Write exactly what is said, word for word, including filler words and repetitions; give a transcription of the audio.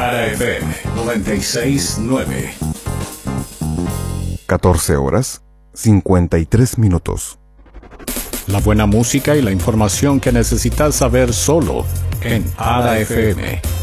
Ara F M noventa y seis punto nueve. catorce horas, cincuenta y tres minutos. La buena música y la información que necesitas saber solo en Ara F M.